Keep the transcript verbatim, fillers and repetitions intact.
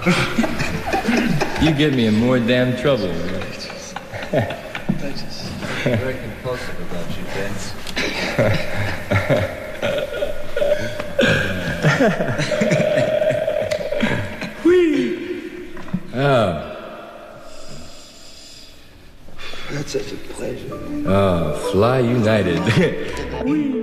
You get me in more damn trouble. Very compulsive about you, Vince. Whee! Oh. That's such a pleasure. Oh, fly united. Whee!